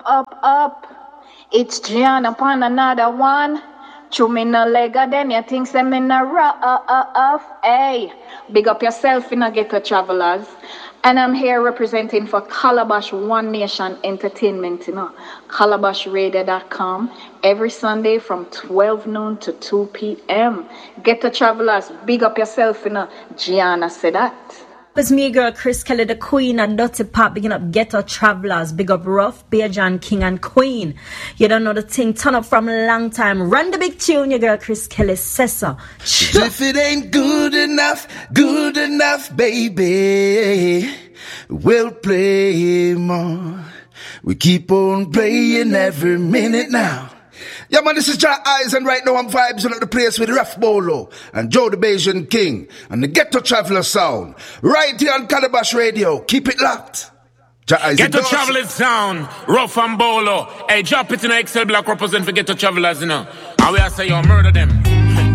Up. It's Gian upon another one. Chew me no legger, then you think say me no rough. Hey, big up yourself in a Ghetto Travelers. And I'm here representing for Calabash One Nation Entertainment, calabashradio.com, every Sunday from 12 noon to 2 p.m. Ghetto Travelers, big up yourself, Gianna said that. It's me, girl, Chris Kelly, the queen and Dirty Pop, bigging up Ghetto Travelers, big up Rough, Bear John, King and Queen. You don't know the thing, turn up from a long time. Run the big tune, your girl, Chris Kelly, Sessa. If it ain't good enough, baby, we'll play more. We keep on playing every minute now. Yeah, man, this is Jah Eyes, and right now I'm vibes on the place with Raf Bolo and Joe the Bajan King and the Ghetto Traveler sound. Right here on Calabash Radio. Keep it locked. Jah Eyes. Ghetto Traveler sound. Rough and Bolo. Hey, drop it in a XL Black represent for Ghetto Travelers, And we are say you murder them.